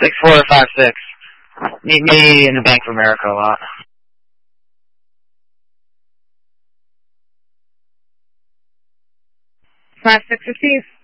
6'4" or 5'6". Meet me in the Bank of America a lot. 5'6" receive.